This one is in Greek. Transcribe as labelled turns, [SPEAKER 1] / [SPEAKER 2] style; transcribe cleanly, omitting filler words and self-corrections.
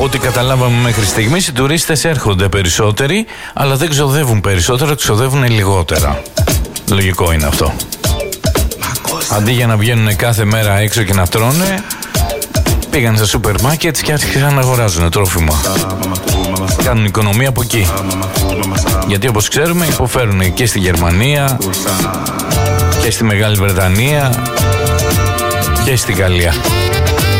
[SPEAKER 1] Ό,τι καταλάβαμε μέχρι στιγμής, οι τουρίστες έρχονται περισσότεροι, αλλά δεν ξοδεύουν περισσότερα, ξοδεύουν λιγότερα. Λογικό είναι αυτό. Αντί για να βγαίνουν κάθε μέρα έξω και να τρώνε, πήγαν στα σούπερ μάρκετ και άρχισαν να αγοράζουν τρόφιμα. Κάνουν οικονομία από εκεί. Γιατί όπως ξέρουμε υποφέρουν και στη Γερμανία και στη Μεγάλη Βρετανία και στη Γαλλία.